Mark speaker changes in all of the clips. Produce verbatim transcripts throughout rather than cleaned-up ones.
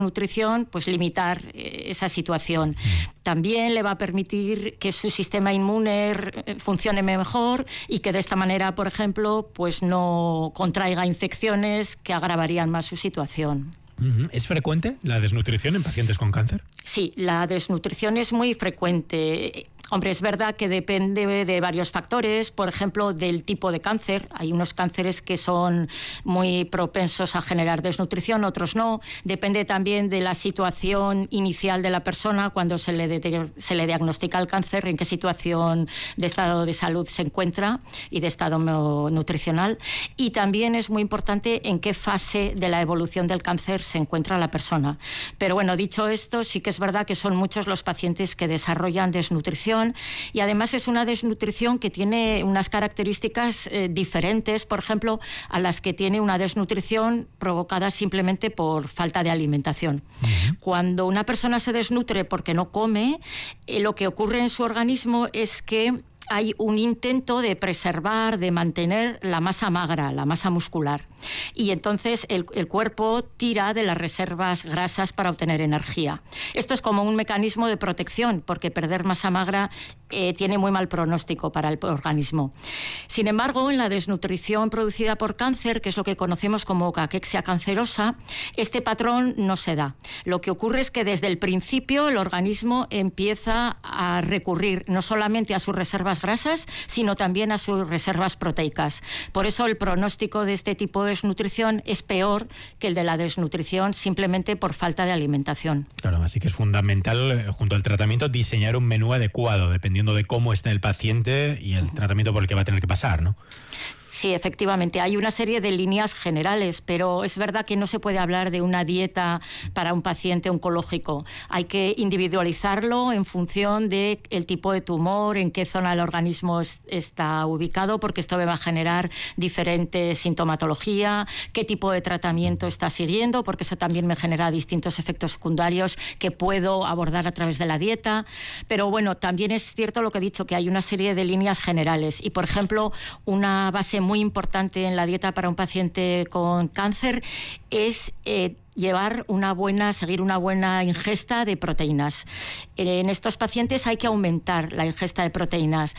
Speaker 1: nutrición, pues limitar eh, esa situación. También le va a permitir que su sistema inmune funcione mejor y que de esta manera, por ejemplo, pues no contraiga infecciones que agravarían más su situación.
Speaker 2: ¿Es frecuente la desnutrición en pacientes con cáncer?
Speaker 1: Sí, la desnutrición es muy frecuente. Hombre, es verdad que depende de varios factores, por ejemplo, del tipo de cáncer. Hay unos cánceres que son muy propensos a generar desnutrición, otros no. Depende también de la situación inicial de la persona cuando se le, de, se le diagnostica el cáncer, en qué situación de estado de salud se encuentra y de estado nutricional. Y también es muy importante en qué fase de la evolución del cáncer se encuentra la persona. Pero bueno, dicho esto, sí que es verdad que son muchos los pacientes que desarrollan desnutrición. Y además es una desnutrición que tiene unas características eh, diferentes, por ejemplo, a las que tiene una desnutrición provocada simplemente por falta de alimentación. Uh-huh. Cuando una persona se desnutre porque no come, eh, lo que ocurre en su organismo es que hay un intento de preservar, de mantener la masa magra, la masa muscular. Y entonces el, el cuerpo tira de las reservas grasas para obtener energía. Esto es como un mecanismo de protección, porque perder masa magra eh, tiene muy mal pronóstico para el organismo. Sin embargo, en la desnutrición producida por cáncer, que es lo que conocemos como caquexia cancerosa, este patrón no se da. Lo que ocurre es que desde el principio el organismo empieza a recurrir no solamente a sus reservas grasas, sino también a sus reservas proteicas. Por eso el pronóstico de este tipo de desnutrición es peor que el de la desnutrición simplemente por falta de alimentación.
Speaker 2: Claro, así que es fundamental, junto al tratamiento, diseñar un menú adecuado, dependiendo de cómo está el paciente y el tratamiento por el que va a tener que pasar, ¿no?
Speaker 1: Sí, efectivamente, hay una serie de líneas generales, pero es verdad que no se puede hablar de una dieta para un paciente oncológico. Hay que individualizarlo en función del tipo de tumor, en qué zona del organismo es, está ubicado, porque esto va a generar diferente sintomatología, qué tipo de tratamiento está siguiendo, porque eso también me genera distintos efectos secundarios que puedo abordar a través de la dieta. Pero bueno, también es cierto lo que he dicho, que hay una serie de líneas generales y, por ejemplo, una base muy importante en la dieta para un paciente con cáncer es eh, llevar una buena, seguir una buena ingesta de proteínas. En estos pacientes hay que aumentar la ingesta de proteínas.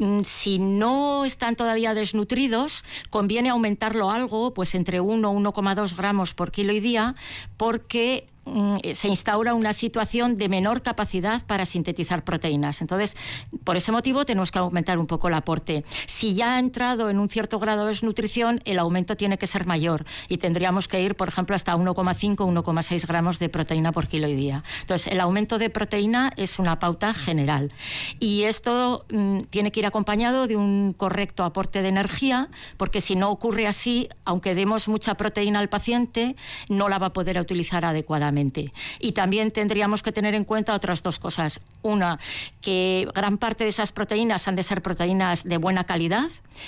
Speaker 1: Si no están todavía desnutridos, conviene aumentarlo algo, pues entre uno a uno coma dos gramos por kilo y día, porque se instaura una situación de menor capacidad para sintetizar proteínas. Entonces, por ese motivo tenemos que aumentar un poco el aporte. Si ya ha entrado en un cierto grado de desnutrición, el aumento tiene que ser mayor y tendríamos que ir, por ejemplo, hasta uno coma cinco, uno coma seis gramos de proteína por kilo y día. Entonces, el aumento de proteína es una pauta general y esto mmm, tiene que ir acompañado de un correcto aporte de energía, porque si no ocurre así, aunque demos mucha proteína al paciente, no la va a poder utilizar adecuadamente. Y también tendríamos que tener en cuenta otras dos cosas. Una, que gran parte de esas proteínas han de ser proteínas de buena calidad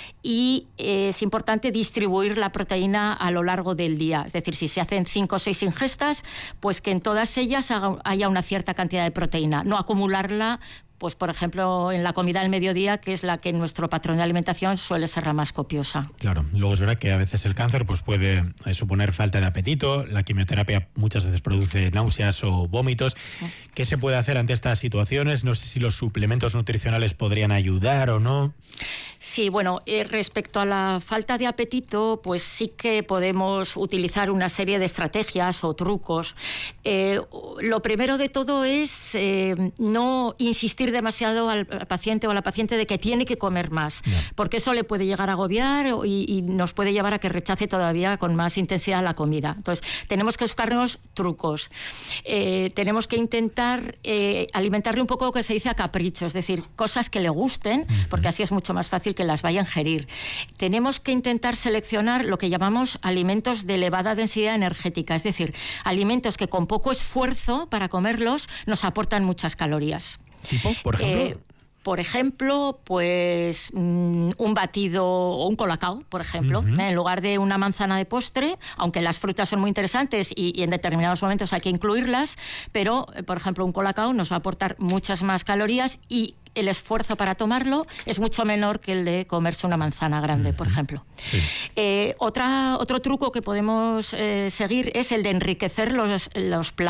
Speaker 1: y eh, es importante distribuir la proteína a lo largo del día. Es decir, si se hacen cinco o seis ingestas, pues que en todas ellas haga, haya una cierta cantidad de proteína, no acumularla, pues por ejemplo en la comida del mediodía, que es la que en nuestro patrón de alimentación suele ser la más copiosa.
Speaker 2: Claro, luego es verdad que a veces el cáncer pues puede eh, suponer falta de apetito, la quimioterapia muchas veces produce náuseas o vómitos. ¿Qué se puede hacer ante estas situaciones? No sé si los suplementos nutricionales podrían ayudar o no.
Speaker 1: Sí, bueno, eh, respecto a la falta de apetito, pues sí que podemos utilizar una serie de estrategias o trucos. Eh, lo primero de todo es eh, no insistir demasiado al, al paciente o a la paciente de que tiene que comer más, yeah. porque eso le puede llegar a agobiar y, y nos puede llevar a que rechace todavía con más intensidad la comida. Entonces, tenemos que buscarnos trucos. Eh, tenemos que intentar eh, alimentarle un poco lo que se dice a capricho, es decir, cosas que le gusten, uh-huh. porque así es mucho más fácil que las vaya a ingerir. Tenemos que intentar seleccionar lo que llamamos alimentos de elevada densidad energética, es decir, alimentos que con poco esfuerzo para comerlos nos aportan muchas calorías.
Speaker 2: ¿Tipo, por ejemplo?
Speaker 1: Eh, Por ejemplo, pues mmm, un batido o un colacao, por ejemplo, uh-huh. ¿eh? En lugar de una manzana de postre, aunque las frutas son muy interesantes y, y en determinados momentos hay que incluirlas, pero, por ejemplo, un colacao nos va a aportar muchas más calorías y el esfuerzo para tomarlo es mucho menor que el de comerse una manzana grande, uh-huh. por ejemplo.
Speaker 2: Sí.
Speaker 1: Eh, otra, otro truco que podemos eh, seguir es el de enriquecer los, los platos.